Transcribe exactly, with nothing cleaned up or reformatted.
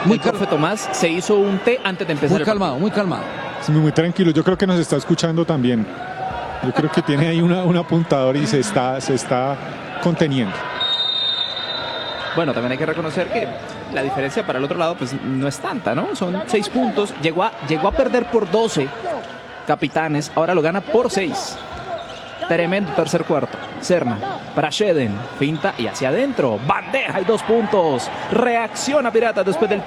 muy el profe Tomás se hizo un té antes de empezar. Muy calmado, muy calmado. Sí, muy tranquilo. Yo creo que nos está escuchando también. Yo creo que tiene ahí una, un apuntador y se está, se está conteniendo. Bueno, también hay que reconocer que la diferencia para el otro lado pues no es tanta, ¿no? Son seis puntos. Llegó a, llegó a perder por doce Capitanes. Ahora lo gana por seis. Tremendo tercer cuarto. Serna para Scheden. Finta y hacia adentro. Bandeja y dos puntos. Reacciona Piratas después del